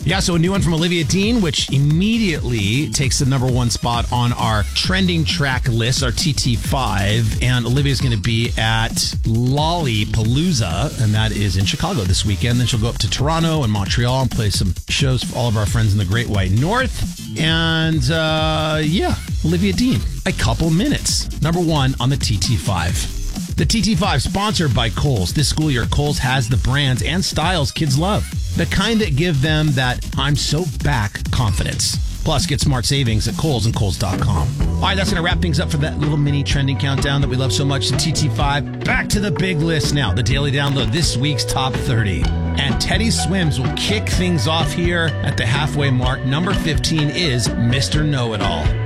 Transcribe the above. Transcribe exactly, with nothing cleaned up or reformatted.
Yeah, so a new one from Olivia Dean, which immediately takes the number one spot on our trending track list, our T T five. And Olivia's going to be at Lollapalooza, and that is in Chicago this weekend. Then she'll go up to Toronto and Montreal and play some shows for all of our friends in the Great White North. And uh, yeah, Olivia Dean, a couple minutes. Number one on the T T five. The T T five, sponsored by Kohl's. This school year, Kohl's has the brands and styles kids love. The kind that give them that I'm so back confidence. Plus, get smart savings at Kohl's and Kohl's dot com. All right, that's going to wrap things up for that little mini trending countdown that we love so much, the T T five. Back to the big list now, the Daily Download, this week's Top thirty. And Teddy Swims will kick things off here at the halfway mark. Number fifteen is Mister Know-It-All.